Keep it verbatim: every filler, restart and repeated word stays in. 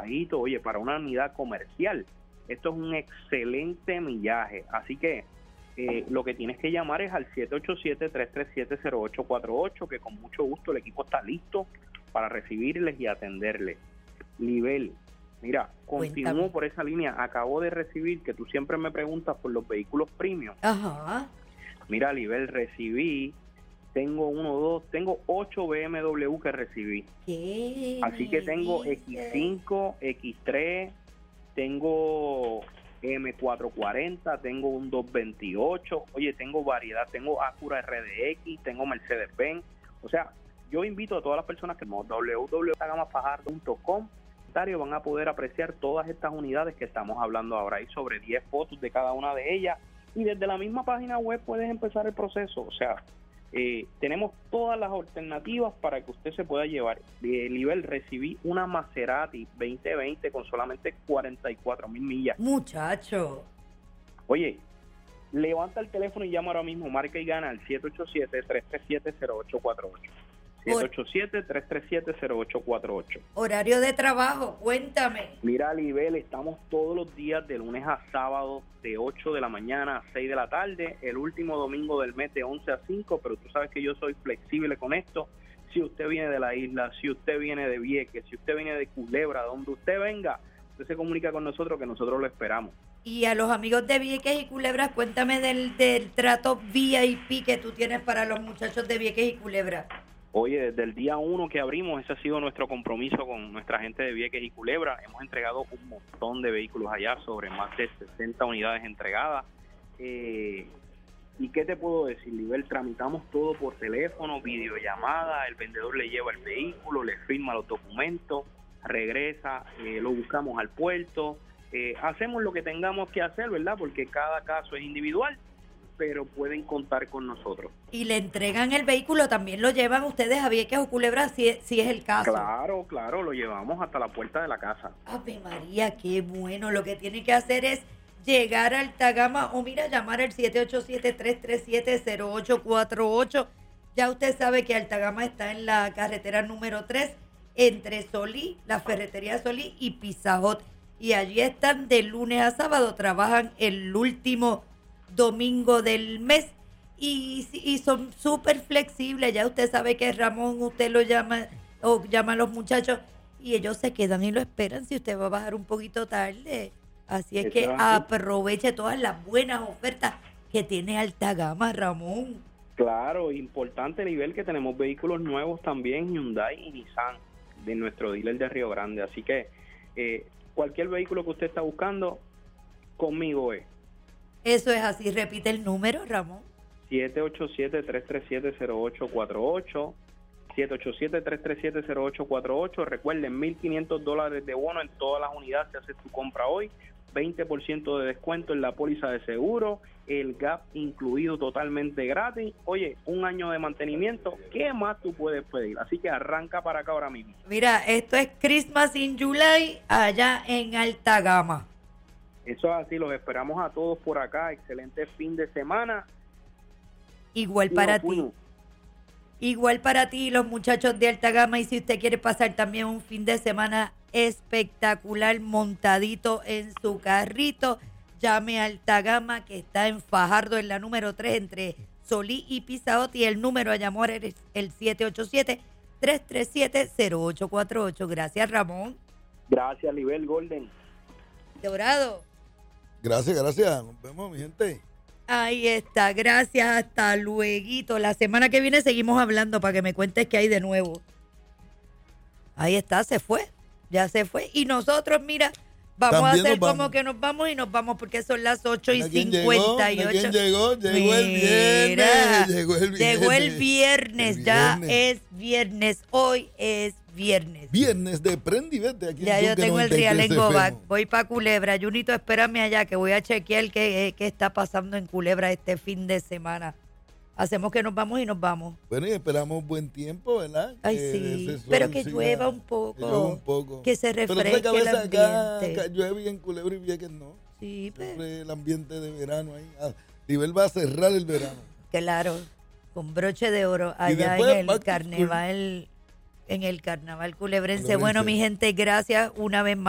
bajito. Oye, para una unidad comercial, esto es un excelente millaje. Así que eh, lo que tienes que llamar es al siete ocho siete, tres tres siete, cero ocho cuatro ocho, que con mucho gusto el equipo está listo para recibirles y atenderles. Libel, mira, continúo Cuéntame. por esa línea. Acabo de recibir, que tú siempre me preguntas por los vehículos premium. Ajá. Mira, Libel, recibí, tengo uno, dos, tengo ocho B M W que recibí. ¿Qué Así que me tengo dices? X cinco, X tres, tengo M cuatrocientos cuarenta, tengo un doscientos veintiocho, oye, tengo variedad, tengo Acura R D X, tengo Mercedes-Benz. O sea, yo invito a todas las personas que en doble u doble u doble u punto gama fajardo punto com van a poder apreciar todas estas unidades que estamos hablando ahora. Hay sobre diez fotos de cada una de ellas y desde la misma página web puedes empezar el proceso. O sea, eh, tenemos todas las alternativas para que usted se pueda llevar. De nivel, recibí una Maserati veinte veinte con solamente cuarenta y cuatro mil millas. Muchacho. Oye, levanta el teléfono y llama ahora mismo, marca y gana al siete ocho siete, tres tres siete, cero ocho cuatro ocho. siete ocho siete, tres tres siete, cero ocho cuatro ocho. Horario de trabajo, cuéntame. Mira, Libel, estamos todos los días de lunes a sábado de ocho de la mañana a seis de la tarde, el último domingo del mes de once a cinco, pero tú sabes que yo soy flexible con esto. Si usted viene de la isla, si usted viene de Vieques, si usted viene de Culebra, donde usted venga, usted se comunica con nosotros que nosotros lo esperamos. Y a los amigos de Vieques y Culebra, cuéntame del, del trato V I P que tú tienes para los muchachos de Vieques y Culebra. Oye, desde el día uno que abrimos, ese ha sido nuestro compromiso con nuestra gente de Vieques y Culebra. Hemos entregado un montón de vehículos allá, sobre más de sesenta unidades entregadas. Eh, ¿Y qué te puedo decir, Libel? Tramitamos todo por teléfono, videollamada, el vendedor le lleva el vehículo, le firma los documentos, regresa, eh, lo buscamos al puerto. Eh, hacemos lo que tengamos que hacer, ¿verdad? Porque cada caso es individual, pero pueden contar con nosotros. Y le entregan el vehículo, también lo llevan ustedes a Vieques o Culebra, si, si es el caso. Claro, claro, lo llevamos hasta la puerta de la casa. Ave María, qué bueno. Lo que tiene que hacer es llegar a Altagama o mira, llamar al siete ocho siete, tres tres siete, cero ocho cuatro ocho. Ya usted sabe que Altagama está en la carretera número tres, entre Solí, la ferretería Solí y Pizajot. Y allí están de lunes a sábado, trabajan el último domingo del mes y, y son súper flexibles. Ya usted sabe que Ramón, usted lo llama o llama a los muchachos y ellos se quedan y lo esperan si usted va a bajar un poquito tarde. Así es que aproveche todas las buenas ofertas que tiene Altagama, Ramón. Claro, importante nivel que tenemos vehículos nuevos también, Hyundai y Nissan, de nuestro dealer de Río Grande. Así que eh, cualquier vehículo que usted está buscando, conmigo es. Eso es así. Repite el número, Ramón. siete ocho siete, tres tres siete, cero ocho cuatro ocho. siete ocho siete, tres tres siete, cero ocho cuatro ocho. Recuerden, mil quinientos dólares de bono en todas las unidades si haces tu compra hoy. veinte por ciento de descuento en la póliza de seguro. El G A P incluido totalmente gratis. Oye, un año de mantenimiento. ¿Qué más tú puedes pedir? Así que arranca para acá ahora mismo. Mira, esto es Christmas in July allá en Altagama. Eso es así, los esperamos a todos por acá. Excelente fin de semana. Igual para ti. Igual para ti, los muchachos de Altagama. Y si usted quiere pasar también un fin de semana espectacular montadito en su carrito, llame a Altagama, que está en Fajardo, en la número tres, entre Solí y Pizajot. Y el número a llamar es el siete ocho siete, tres tres siete, cero ocho cuatro ocho. Gracias, Ramón. Gracias, Libel Golden. Dorado. Gracias, gracias. Nos vemos, mi gente. Ahí está, gracias, hasta lueguito. La semana que viene seguimos hablando para que me cuentes qué hay de nuevo. Ahí está, se fue, ya se fue. Y nosotros, mira, vamos También a hacer nos vamos. como que nos vamos y nos vamos porque son las ocho y Mira quién cincuenta y llegó, ocho. mira quién llegó, llegó el Mira, viernes, llegó el Llegó el viernes. viernes, El ya viernes. es viernes, hoy es viernes. Viernes de Prende y Vete aquí Ya en yo Duque tengo el noventa y Real tres en Gobac. F M. Voy para Culebra. Junito, espérame allá que voy a chequear qué, qué está pasando en Culebra este fin de semana. Hacemos que nos vamos y nos vamos. Bueno, y esperamos buen tiempo, ¿verdad? Ay, Que sí. ese sol Pero que siga- llueva un poco. Que llueva un poco. Que se Pero tú refresque sabes que a el veces acá, ambiente. acá llueve y en Culebra y Vieques no. Sí, pues. Siempre el ambiente de verano ahí. Ah, Nivel va a cerrar el verano. Claro. Con broche de oro allá después en el back to carnaval. En el carnaval culebrense. Culebrense. Bueno, mi gente, gracias una vez más.